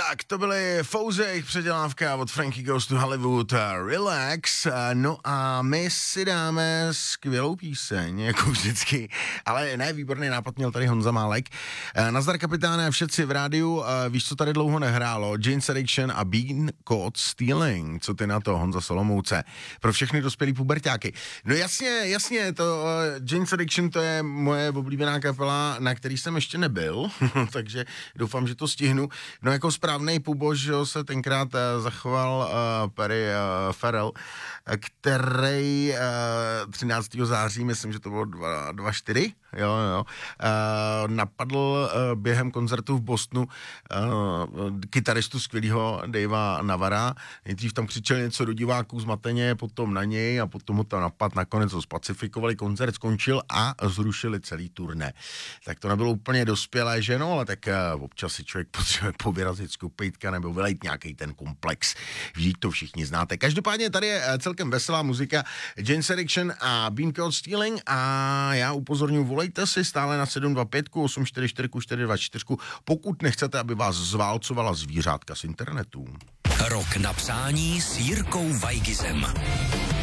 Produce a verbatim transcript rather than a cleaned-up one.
Tak, to byly Fouze, jejich předělávka od Frankie Goes to Hollywood, Relax. No a my si dáme skvělou píseň, jako vždycky, ale ne, výborný nápad měl tady Honza Málek. Nazdar kapitáne, všetci v rádiu, víš, co tady dlouho nehrálo? Jane's Addiction a Being Caught Stealing. Co ty na to, Honza Solomouce? Pro všechny dospělý puberťáky. No jasně, jasně, to uh, Jane's Addiction, to je moje oblíbená kapela, na který jsem ještě nebyl, takže doufám, že to stihnu. No jako správnej pubož, že se tenkrát uh, zachoval uh, Perry uh, Farrell, který uh, třináctého září, myslím, že to bylo dva čtyři, jo, jo, uh, napadl uh, během koncertu v Bostonu uh, kytaristu skvělýho Davea Navara. Nejdřív tam křičel něco do diváků zmateně, potom na něj a potom ho tam napad, nakonec ho spacifikovali, koncert skončil a zrušili celý turné. Tak to nebylo úplně dospělé, že no, ale tak uh, občas si člověk potřebuje povyrazit z kopejtka nebo vylejt nějaký ten komplex. Vždyť to všichni znáte. Každopádně tady je celkem veselá muzika, Jane's Addiction a Being Caught Stealing a já upozorňuji, volejte si stále na sedm dva pět osm čtyři čtyři čtyři dva čtyři, pokud nechcete, aby vás zválcovala zvířátka z internetu. Rok na přání s Jirkou Weigizem.